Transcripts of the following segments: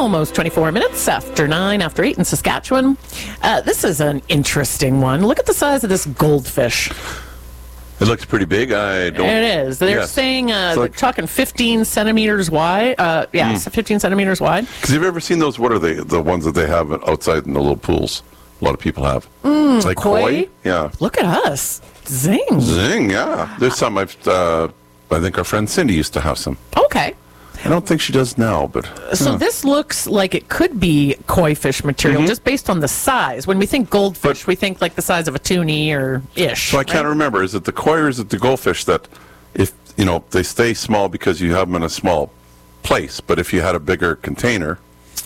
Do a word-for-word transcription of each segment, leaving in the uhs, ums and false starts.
Almost twenty-four minutes after nine, after eight in Saskatchewan. Uh, this is an interesting one. Look at the size of this goldfish. It looks pretty big. I don't. It is. They're yes. saying uh, like, they're talking fifteen centimeters wide. Uh, yeah, mm. fifteen centimeters wide. Because you've ever seen those? What are they? The ones that they have outside in the little pools. A lot of people have. Mm, it's like koi. koi. Yeah. Look at us. Zing. Zing. Yeah. There's some. I've. Uh, I think our friend Cindy used to have some. Okay. I don't think she does now, but... So huh. this looks like it could be koi fish material, mm-hmm. just based on the size. When we think goldfish, but, we think like the size of a toonie or ish. So I can't right? remember. Is it the koi or is it the goldfish that, if, you know, they stay small because you have them in a small place, but if you had a bigger container...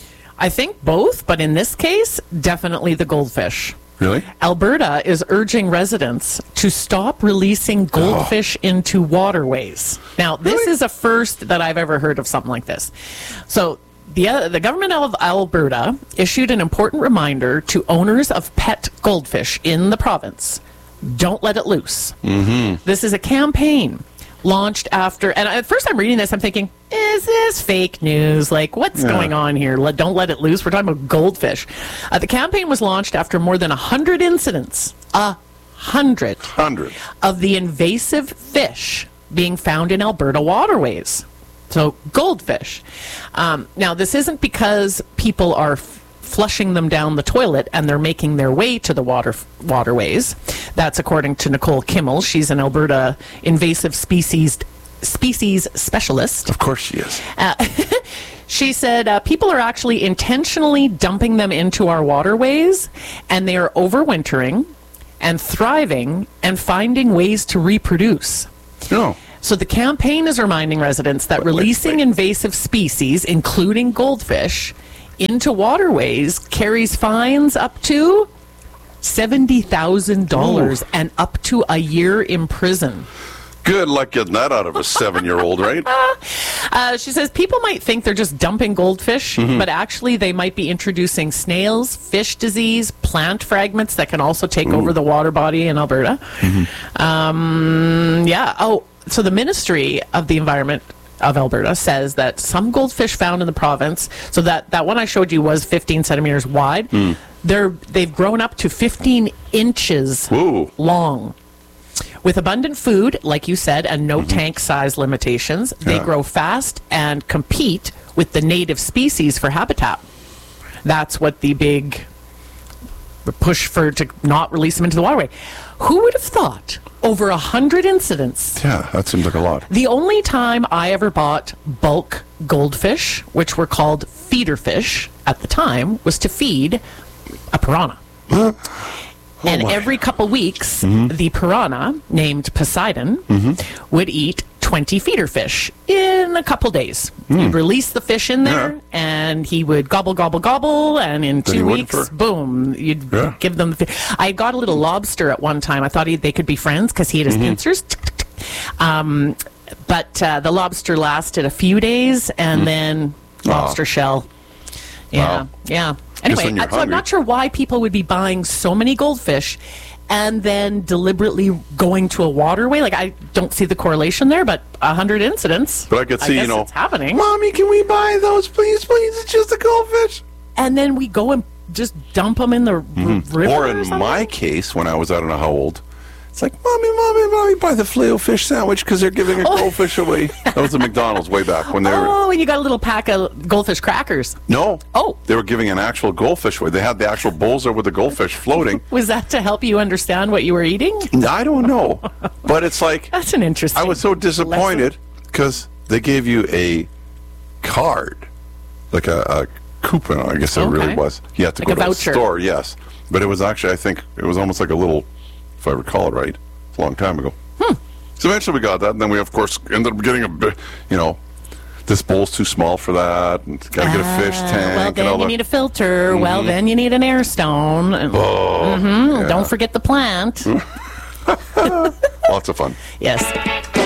I think both, but in this case, definitely the goldfish. Really? Alberta is urging residents to stop releasing goldfish oh. into waterways. Now, this really? is a first that I've ever heard of something like this. So, the uh, the government of Alberta issued an important reminder to owners of pet goldfish in the province. Don't let it loose. Mm-hmm. This is a campaign launched after, and at first I'm reading this, I'm thinking, is this fake news? Like, what's yeah. going on here? Let, don't let it loose. We're talking about goldfish. Uh, the campaign was launched after more than one hundred incidents, a hundred, hundred of the invasive fish being found in Alberta waterways. So, goldfish. Um, now, this isn't because people are f- flushing them down the toilet and they're making their way to the water waterways. That's according to Nicole Kimmel. She's an Alberta invasive species species specialist. Of course she is. Uh, she said uh, people are actually intentionally dumping them into our waterways, and they are overwintering and thriving and finding ways to reproduce. No. So the campaign is reminding residents that wait, releasing wait, wait. invasive species, including goldfish, into waterways carries fines up to seventy thousand dollars and up to a year in prison. Good luck getting that out of a seven-year-old, right? Uh, she says people might think they're just dumping goldfish, mm-hmm. but actually they might be introducing snails, fish disease, plant fragments that can also take Ooh. over the water body in Alberta. Mm-hmm. Um, yeah. Oh, so the Ministry of the Environment of Alberta says that some goldfish found in the province, so that, that one I showed you was fifteen centimeters wide, mm. they're, they've grown up to fifteen inches Ooh. long. With abundant food, like you said, and no mm-hmm. tank size limitations, they yeah. grow fast and compete with the native species for habitat. That's what the big push for to not release them into the waterway. Who would have thought? Over a hundred incidents. Yeah, that seems like a lot. The only time I ever bought bulk goldfish, which were called feeder fish at the time, was to feed a piranha. Huh? Oh and my. every couple weeks, mm-hmm. the piranha, named Poseidon, mm-hmm. would eat twenty feeder fish in a couple days. Mm. You'd release the fish in there, yeah. and he would gobble, gobble, gobble, and in then two weeks, for... boom, you'd yeah. give them the fish. I got a little lobster at one time. I thought he, they could be friends because he had his mm-hmm. pincers. Um, but uh, the lobster lasted a few days, and mm. then lobster wow. shell. Yeah, wow. yeah. Anyway, I, so I'm not sure why people would be buying so many goldfish and then deliberately going to a waterway. Like, I don't see the correlation there, but a hundred incidents. But I could see, I you know, it's happening. Mommy, can we buy those, please, please? It's just a goldfish. And then we go and just dump them in the mm-hmm. r- river. Or in or my case, when I was, I don't know how old, it's like, Mommy, Mommy, Mommy, buy the filet fish sandwich because they're giving a oh. goldfish away. That was at McDonald's way back when they were... Oh, and you got a little pack of goldfish crackers. No. Oh. They were giving an actual goldfish away. They had the actual bowls there with the goldfish floating. Was that to help you understand what you were eating? I don't know. But it's like... That's an interesting... I was so disappointed because they gave you a card, like a, a coupon, I guess it okay. really was. You had to like go to voucher. a store, yes. But it was actually, I think, it was almost like a little... If I recall it right, it's a long time ago. Hmm. So eventually we got that, and then we, of course, ended up getting a bit, you know, this bowl's too small for that, and got to get a fish uh, tank. Well, then and all you that. need a filter. Mm-hmm. Well, then you need an air stone. Oh, mm-hmm. yeah. Don't forget the plant. Lots of fun. Yes.